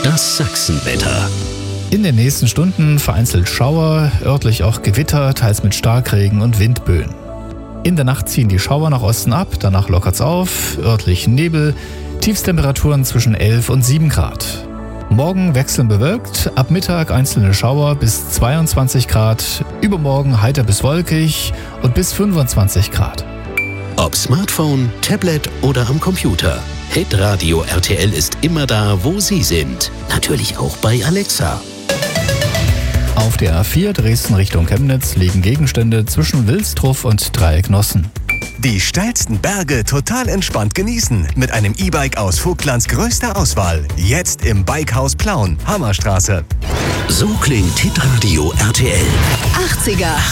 Das Sachsenwetter. In den nächsten Stunden vereinzelt Schauer, örtlich auch Gewitter, teils mit Starkregen und Windböen. In der Nacht ziehen die Schauer nach Osten ab, danach lockert's auf, örtlich Nebel, Tiefstemperaturen zwischen 11 und 7 Grad. Morgen wechselnd bewölkt, ab Mittag einzelne Schauer bis 22 Grad, übermorgen heiter bis wolkig und bis 25 Grad. Ob Smartphone, Tablet oder am Computer. Hitradio RTL ist immer da, wo Sie sind. Natürlich auch bei Alexa. Auf der A4 Dresden Richtung Chemnitz liegen Gegenstände zwischen Wilstruff und Dreiecknossen. Die steilsten Berge total entspannt genießen mit einem E-Bike aus Vogtlands größter Auswahl. Jetzt im Bikehaus Plauen, Hammerstraße. So klingt Hitradio RTL. 80er.